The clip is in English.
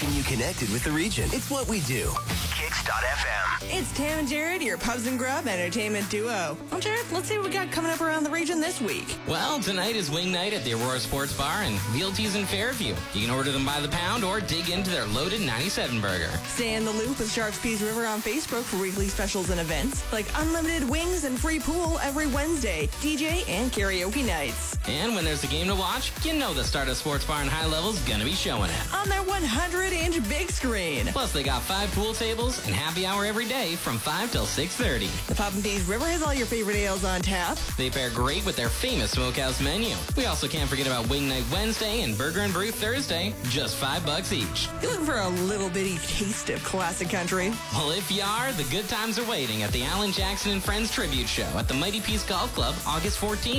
keeping you connected with the region. It's what we do. Kicks.fm. It's Tam and Jared, your Pubs and Grub entertainment duo. Well, Jared, let's see what we got coming up around the region this week. Well, tonight is wing night at the Aurora Sports Bar and VLT's in Fairview. You can order them by the pound or dig into their loaded 97 burger. Stay in the loop with Sharks Peace River on Facebook for weekly specials and events like unlimited wings and free pool every Wednesday, DJ and karaoke nights. And when there's a game to watch, you know the Stardust Sports Bar in High Level's gonna be showing it. On their 100-inch big screen. Plus, they got 5 pool tables and happy hour every day from 5 till 6:30. The Pub and Peace River has all your favorite ales on tap. They pair great with their famous smokehouse menu. We also can't forget about Wing Night Wednesday and Burger and Brew Thursday, just $5 each. You looking for a little bitty taste of classic country? Well, if you are, the good times are waiting at the Alan Jackson and Friends Tribute Show at the Mighty Peace Golf Club, August 14th.